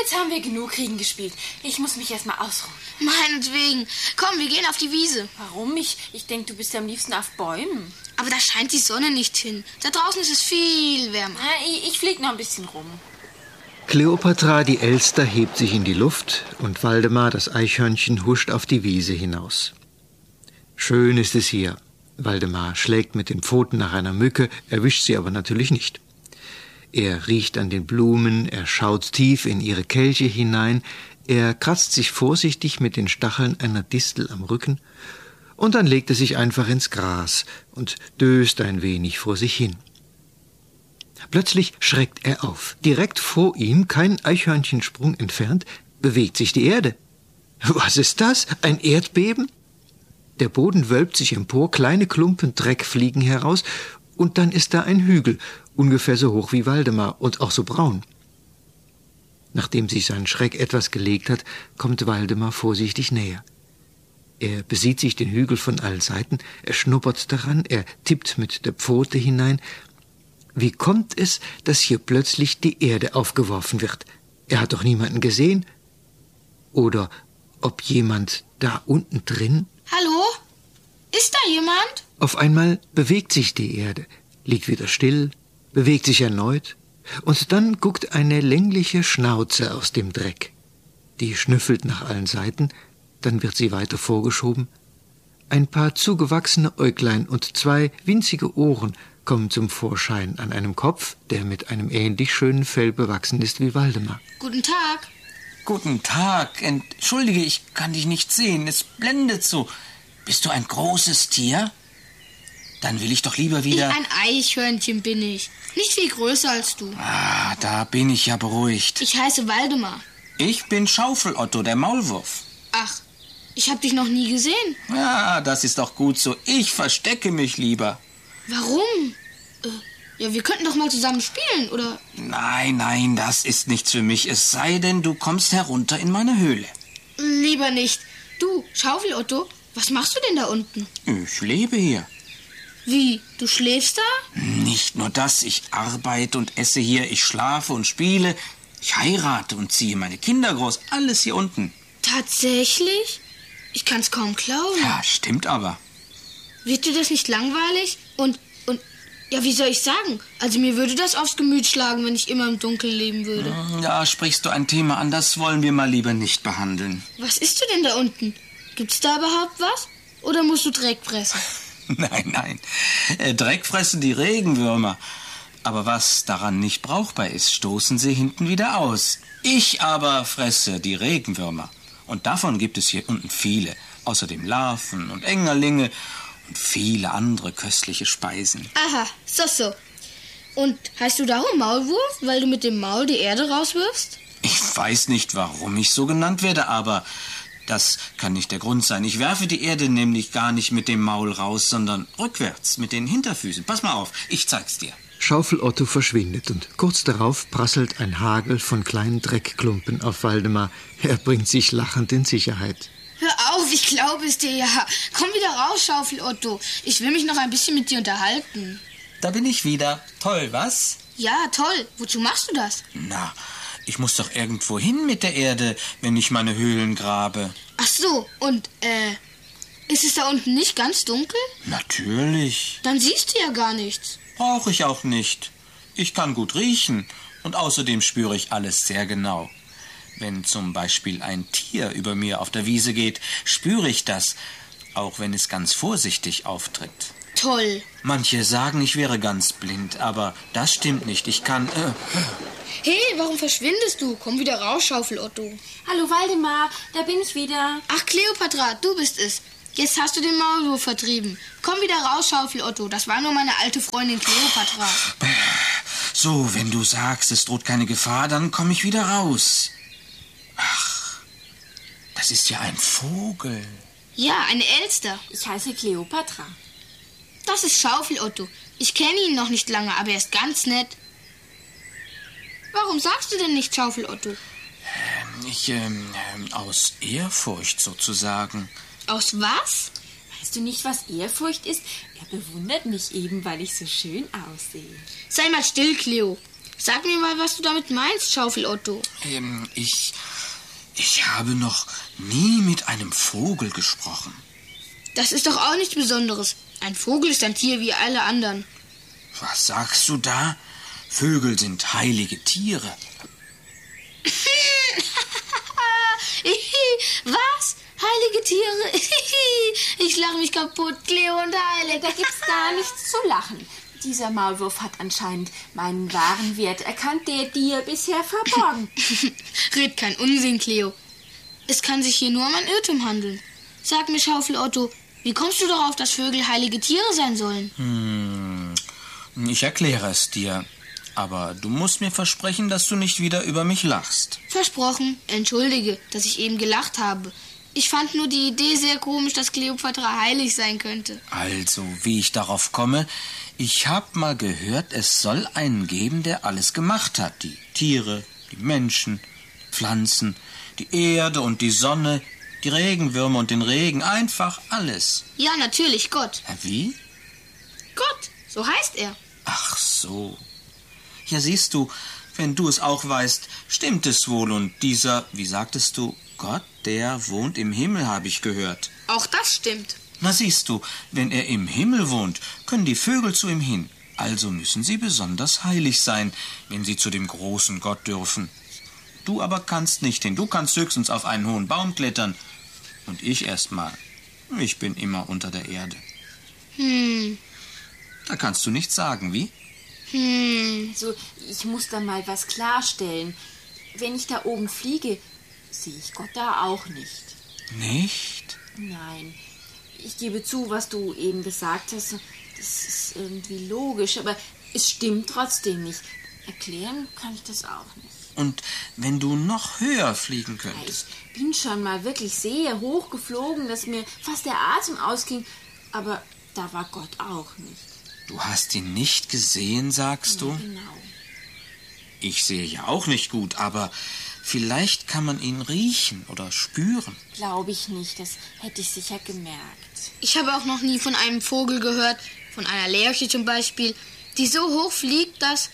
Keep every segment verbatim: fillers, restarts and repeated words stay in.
jetzt haben wir genug Kriegen gespielt. Ich muss mich erstmal ausruhen. Meinetwegen. Komm, wir gehen auf die Wiese. Warum? Ich, ich denke, du bist ja am liebsten auf Bäumen. Aber da scheint die Sonne nicht hin. Da draußen ist es viel wärmer. Na, ich, ich flieg noch ein bisschen rum. Kleopatra, die Elster, hebt sich in die Luft und Waldemar, das Eichhörnchen, huscht auf die Wiese hinaus. Schön ist es hier. Waldemar schlägt mit den Pfoten nach einer Mücke, erwischt sie aber natürlich nicht. Er riecht an den Blumen, er schaut tief in ihre Kelche hinein, er kratzt sich vorsichtig mit den Stacheln einer Distel am Rücken und dann legt er sich einfach ins Gras und döst ein wenig vor sich hin. Plötzlich schreckt er auf. Direkt vor ihm, kein Eichhörnchensprung entfernt, bewegt sich die Erde. Was ist das? Ein Erdbeben? Der Boden wölbt sich empor, kleine Klumpen Dreck fliegen heraus und dann ist da ein Hügel, ungefähr so hoch wie Waldemar und auch so braun. Nachdem sich sein Schreck etwas gelegt hat, kommt Waldemar vorsichtig näher. Er besieht sich den Hügel von allen Seiten, er schnuppert daran, er tippt mit der Pfote hinein. Wie kommt es, dass hier plötzlich die Erde aufgeworfen wird? Er hat doch niemanden gesehen. Oder ob jemand da unten drin? Hallo? Ist da jemand? Auf einmal bewegt sich die Erde, liegt wieder still, bewegt sich erneut, und dann guckt eine längliche Schnauze aus dem Dreck. Die schnüffelt nach allen Seiten, dann wird sie weiter vorgeschoben. Ein paar zugewachsene Äuglein und zwei winzige Ohren kommen zum Vorschein an einem Kopf, der mit einem ähnlich schönen Fell bewachsen ist wie Waldemar. Guten Tag. Guten Tag. Entschuldige, ich kann dich nicht sehen. Es blendet so. Bist du ein großes Tier? Dann will ich doch lieber wieder... Ich, ein Eichhörnchen bin ich. Nicht viel größer als du. Ah, da bin ich ja beruhigt. Ich heiße Waldemar. Ich bin Schaufel-Otto, der Maulwurf. Ach, ich habe dich noch nie gesehen. Ja, das ist doch gut so. Ich verstecke mich lieber. Warum? Äh, ja, wir könnten doch mal zusammen spielen, oder? Nein, nein, das ist nichts für mich. Es sei denn, du kommst herunter in meine Höhle. Lieber nicht. Du, Schaufel-Otto, was machst du denn da unten? Ich lebe hier. Wie? Du schläfst da? Nicht nur das. Ich arbeite und esse hier. Ich schlafe und spiele. Ich heirate und ziehe meine Kinder groß. Alles hier unten. Tatsächlich? Ich kann's kaum glauben. Ja, stimmt aber. Wird dir das nicht langweilig? Und, und, ja, wie soll ich sagen? Also mir würde das aufs Gemüt schlagen, wenn ich immer im Dunkeln leben würde. Ja, sprichst du ein Thema an, das wollen wir mal lieber nicht behandeln. Was isst du denn da unten? Gibt's da überhaupt was? Oder musst du Dreck fressen? Nein, nein. Äh, Dreck fressen die Regenwürmer. Aber was daran nicht brauchbar ist, stoßen sie hinten wieder aus. Ich aber fresse die Regenwürmer. Und davon gibt es hier unten viele. Außerdem Larven und Engerlinge und viele andere köstliche Speisen. Aha, so, so. Und heißt du darum Maulwurf, weil du mit dem Maul die Erde rauswirfst? Ich weiß nicht, warum ich so genannt werde, aber das kann nicht der Grund sein. Ich werfe die Erde nämlich gar nicht mit dem Maul raus, sondern rückwärts, mit den Hinterfüßen. Pass mal auf, ich zeig's dir. Schaufel-Otto verschwindet und kurz darauf prasselt ein Hagel von kleinen Dreckklumpen auf Waldemar. Er bringt sich lachend in Sicherheit. Hör auf, ich glaube es dir ja. Komm wieder raus, Schaufel-Otto. Ich will mich noch ein bisschen mit dir unterhalten. Da bin ich wieder. Toll, was? Ja, toll. Wozu machst du das? Na, ich muss doch irgendwo hin mit der Erde, wenn ich meine Höhlen grabe. Ach so, und, äh, ist es da unten nicht ganz dunkel? Natürlich. Dann siehst du ja gar nichts. Brauche ich auch nicht. Ich kann gut riechen und außerdem spüre ich alles sehr genau. Wenn zum Beispiel ein Tier über mir auf der Wiese geht, spüre ich das, auch wenn es ganz vorsichtig auftritt. Toll. Manche sagen, ich wäre ganz blind, aber das stimmt nicht. Ich kann... Äh, Hey, warum verschwindest du? Komm wieder raus, Schaufel-Otto. Hallo Waldemar, da bin ich wieder. Ach, Kleopatra, du bist es. Jetzt hast du den Maulwurf vertrieben. Komm wieder raus, Schaufel-Otto. Das war nur meine alte Freundin Kleopatra. So, wenn du sagst, es droht keine Gefahr, dann komme ich wieder raus. Ach, das ist ja ein Vogel. Ja, eine Elster. Ich heiße Kleopatra. Das ist Schaufel-Otto. Ich kenne ihn noch nicht lange, aber er ist ganz nett. Warum sagst du denn nicht Schaufel-Otto? Ich, ähm, aus Ehrfurcht sozusagen. Aus was? Weißt du nicht, was Ehrfurcht ist? Er bewundert mich eben, weil ich so schön aussehe. Sei mal still, Cleo. Sag mir mal, was du damit meinst, Schaufel-Otto. Ähm, ich... Ich habe noch nie mit einem Vogel gesprochen. Das ist doch auch nichts Besonderes. Ein Vogel ist ein Tier wie alle anderen. Was sagst du da? Vögel sind heilige Tiere. Was? Heilige Tiere? Ich lache mich kaputt, Cleo und Heile. Da gibt's gar nichts zu lachen. Dieser Maulwurf hat anscheinend meinen wahren Wert erkannt, der dir bisher verborgen. Red kein Unsinn, Cleo. Es kann sich hier nur um ein Irrtum handeln. Sag mir, Schaufel-Otto, wie kommst du darauf, dass Vögel heilige Tiere sein sollen? Hm, ich erkläre es dir. Aber du musst mir versprechen, dass du nicht wieder über mich lachst. Versprochen. Entschuldige, dass ich eben gelacht habe. Ich fand nur die Idee sehr komisch, dass Kleopatra heilig sein könnte. Also, wie ich darauf komme, ich hab mal gehört, es soll einen geben, der alles gemacht hat. Die Tiere, die Menschen, Pflanzen, die Erde und die Sonne, die Regenwürmer und den Regen, einfach alles. Ja, natürlich, Gott. Wie? Gott, so heißt er. Ach so. Ja, siehst du, wenn du es auch weißt, stimmt es wohl. Und dieser, wie sagtest du, Gott, der wohnt im Himmel, habe ich gehört. Auch das stimmt. Na siehst du, wenn er im Himmel wohnt, können die Vögel zu ihm hin. Also müssen sie besonders heilig sein, wenn sie zu dem großen Gott dürfen. Du aber kannst nicht hin. Du kannst höchstens auf einen hohen Baum klettern. Und ich erst mal. Ich bin immer unter der Erde. Hm. Da kannst du nichts sagen, wie? Hm. So, ich muss da mal was klarstellen. Wenn ich da oben fliege, sehe ich Gott da auch nicht. Nicht? Nein. Ich gebe zu, was du eben gesagt hast, das ist irgendwie logisch, aber es stimmt trotzdem nicht. Erklären kann ich das auch nicht. Und wenn du noch höher fliegen Ja, könntest? ich bin schon mal wirklich sehr hoch geflogen, dass mir fast der Atem ausging, aber da war Gott auch nicht. Du hast ihn nicht gesehen, sagst du? Ja, genau. Ich sehe ja auch nicht gut, aber vielleicht kann man ihn riechen oder spüren. Glaube ich nicht, das hätte ich sicher gemerkt. Ich habe auch noch nie von einem Vogel gehört, von einer Lerche zum Beispiel, die so hoch fliegt, dass...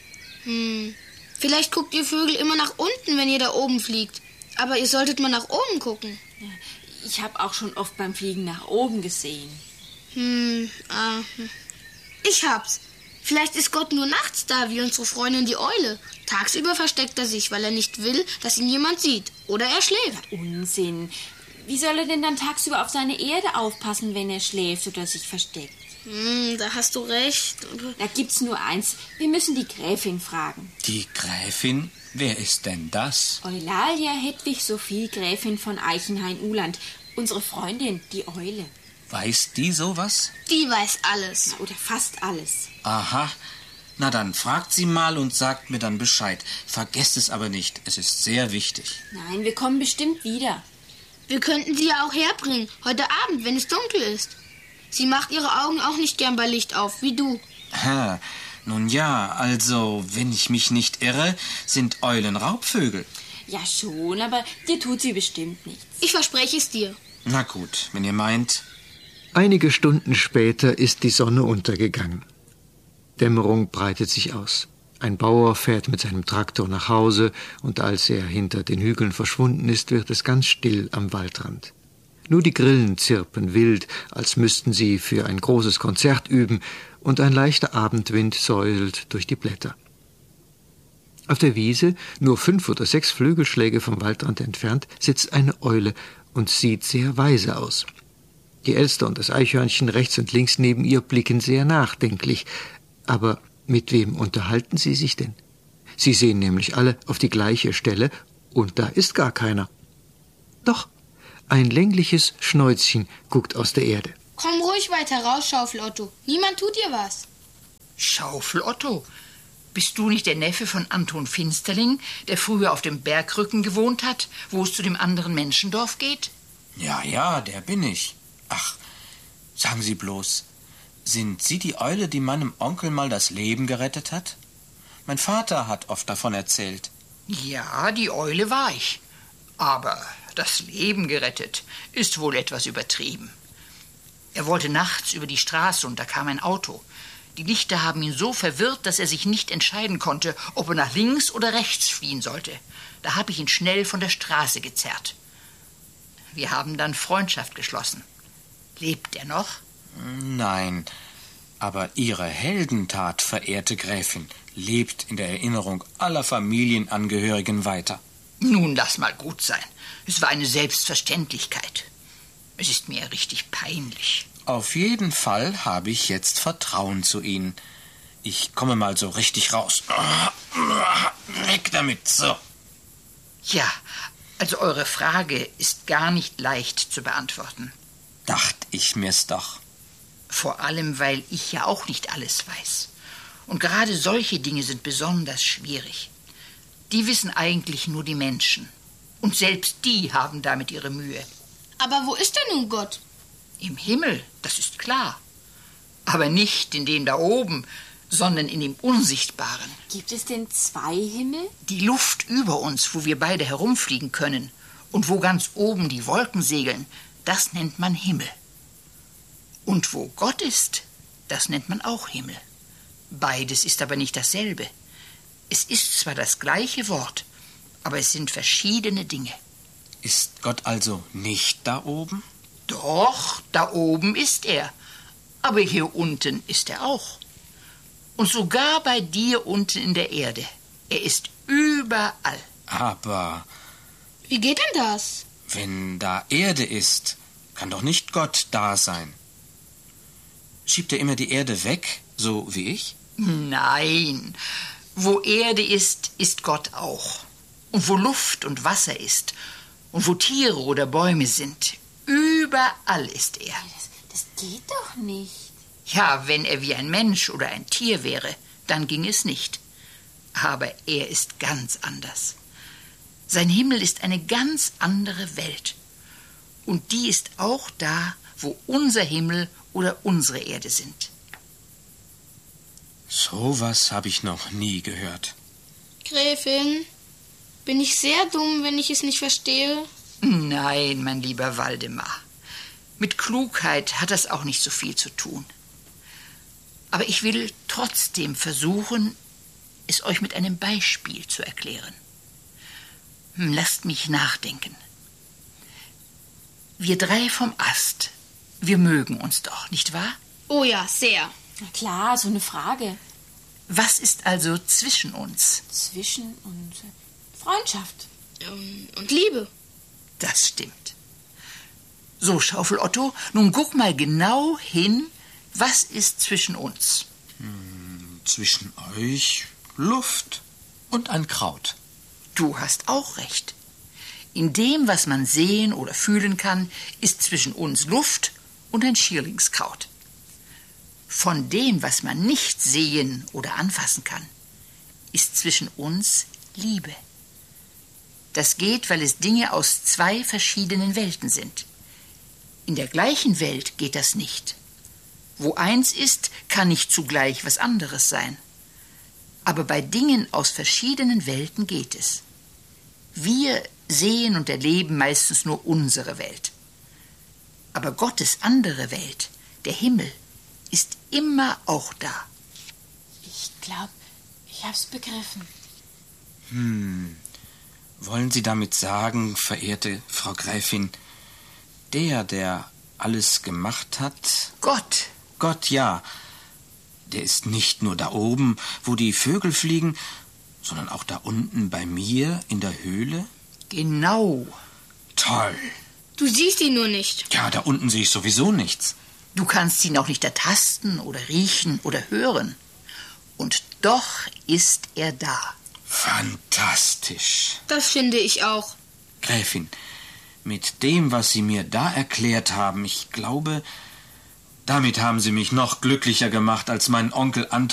Hm, vielleicht guckt ihr Vögel immer nach unten, wenn ihr da oben fliegt. Aber ihr solltet mal nach oben gucken. Ja, ich habe auch schon oft beim Fliegen nach oben gesehen. Hm, ah, hm. Ich hab's. Vielleicht ist Gott nur nachts da, wie unsere Freundin die Eule. Tagsüber versteckt er sich, weil er nicht will, dass ihn jemand sieht. Oder er schläft. Unsinn. Wie soll er denn dann tagsüber auf seine Erde aufpassen, wenn er schläft oder sich versteckt? Hm, da hast du recht. Da gibt's nur eins. Wir müssen die Gräfin fragen. Die Gräfin? Wer ist denn das? Eulalia Hedwig Sophie, Gräfin von Eichenhain-Uland. Unsere Freundin, die Eule. Weiß die sowas? Die weiß alles. Oder fast alles. Aha. Na dann, fragt sie mal und sagt mir dann Bescheid. Vergesst es aber nicht. Es ist sehr wichtig. Nein, wir kommen bestimmt wieder. Wir könnten sie ja auch herbringen, heute Abend, wenn es dunkel ist. Sie macht ihre Augen auch nicht gern bei Licht auf, wie du. Ha, nun ja, also, wenn ich mich nicht irre, sind Eulen Raubvögel. Ja schon, aber dir tut sie bestimmt nichts. Ich verspreche es dir. Na gut, wenn ihr meint. Einige Stunden später ist die Sonne untergegangen. Dämmerung breitet sich aus. Ein Bauer fährt mit seinem Traktor nach Hause, und als er hinter den Hügeln verschwunden ist, wird es ganz still am Waldrand. Nur die Grillen zirpen wild, als müssten sie für ein großes Konzert üben, und ein leichter Abendwind säuselt durch die Blätter. Auf der Wiese, nur fünf oder sechs Flügelschläge vom Waldrand entfernt, sitzt eine Eule und sieht sehr weise aus. Die Elster und das Eichhörnchen rechts und links neben ihr blicken sehr nachdenklich. Aber mit wem unterhalten sie sich denn? Sie sehen nämlich alle auf die gleiche Stelle, und da ist gar keiner. Doch, ein längliches Schnäuzchen guckt aus der Erde. Komm ruhig weiter raus, Schaufel-Otto. Niemand tut dir was. Schaufel-Otto, bist du nicht der Neffe von Anton Finsterling, der früher auf dem Bergrücken gewohnt hat, wo es zu dem anderen Menschendorf geht? Ja, ja, der bin ich. Ach, sagen Sie bloß, sind Sie die Eule, die meinem Onkel mal das Leben gerettet hat? Mein Vater hat oft davon erzählt. Ja, die Eule war ich. Aber das Leben gerettet ist wohl etwas übertrieben. Er wollte nachts über die Straße und da kam ein Auto. Die Lichter haben ihn so verwirrt, dass er sich nicht entscheiden konnte, ob er nach links oder rechts fliehen sollte. Da habe ich ihn schnell von der Straße gezerrt. Wir haben dann Freundschaft geschlossen. Lebt er noch? Nein, aber Ihre Heldentat, verehrte Gräfin, lebt in der Erinnerung aller Familienangehörigen weiter. Nun, lass mal gut sein. Es war eine Selbstverständlichkeit. Es ist mir richtig peinlich. Auf jeden Fall habe ich jetzt Vertrauen zu Ihnen. Ich komme mal so richtig raus. Weg damit, so. Ja, also eure Frage ist gar nicht leicht zu beantworten. Dacht ich mir's doch. Vor allem, weil ich ja auch nicht alles weiß. Und gerade solche Dinge sind besonders schwierig. Die wissen eigentlich nur die Menschen. Und selbst die haben damit ihre Mühe. Aber wo ist denn nun Gott? Im Himmel, das ist klar. Aber nicht in dem da oben, sondern in dem Unsichtbaren. Gibt es denn zwei Himmel? Die Luft über uns, wo wir beide herumfliegen können und wo ganz oben die Wolken segeln, das nennt man Himmel. Und wo Gott ist, das nennt man auch Himmel. Beides ist aber nicht dasselbe. Es ist zwar das gleiche Wort, aber es sind verschiedene Dinge. Ist Gott also nicht da oben? Doch, da oben ist er. Aber hier unten ist er auch. Und sogar bei dir unten in der Erde. Er ist überall. Aber Wie geht denn das? wenn da Erde ist, kann doch nicht Gott da sein. Schiebt er immer die Erde weg, so wie ich? Nein, wo Erde ist, ist Gott auch. Und wo Luft und Wasser ist und wo Tiere oder Bäume sind, überall ist er. Das, das geht doch nicht. Ja, wenn er wie ein Mensch oder ein Tier wäre, dann ging es nicht. Aber er ist ganz anders. Sein Himmel ist eine ganz andere Welt. Und die ist auch da, wo unser Himmel oder unsere Erde sind. So was habe ich noch nie gehört. Gräfin, bin ich sehr dumm, wenn ich es nicht verstehe? Nein, mein lieber Waldemar. Mit Klugheit hat das auch nicht so viel zu tun. Aber ich will trotzdem versuchen, es euch mit einem Beispiel zu erklären. Hm, Lasst mich nachdenken. Wir drei vom Ast, wir mögen uns doch, nicht wahr? Oh ja, sehr. Na klar, so eine Frage. Was ist also zwischen uns? Zwischen und Freundschaft. Ähm, Und Liebe. Das stimmt. So, Schaufel Otto, nun guck mal genau hin, was ist zwischen uns? Zwischen euch Luft und ein Kraut. Du hast auch recht. In dem, was man sehen oder fühlen kann, ist zwischen uns Luft und ein Schierlingskraut. Von dem, was man nicht sehen oder anfassen kann, ist zwischen uns Liebe. Das geht, weil es Dinge aus zwei verschiedenen Welten sind. In der gleichen Welt geht das nicht. Wo eins ist, kann nicht zugleich was anderes sein. Aber bei Dingen aus verschiedenen Welten geht es. Wir sehen und erleben meistens nur unsere Welt. Aber Gottes andere Welt, der Himmel, ist immer auch da. Ich glaube, ich hab's begriffen. Hm. Wollen Sie damit sagen, verehrte Frau Gräfin, der, der alles gemacht hat, Gott, Gott, ja, der ist nicht nur da oben, wo die Vögel fliegen, sondern auch da unten bei mir in der Höhle? genau. Toll. Du siehst ihn nur nicht. Ja, da unten sehe ich sowieso nichts. Du kannst ihn auch nicht ertasten oder riechen oder hören. Und doch ist er da. Fantastisch. Das finde ich auch. Gräfin, mit dem, was Sie mir da erklärt haben, ich glaube, damit haben Sie mich noch glücklicher gemacht als mein Onkel Anton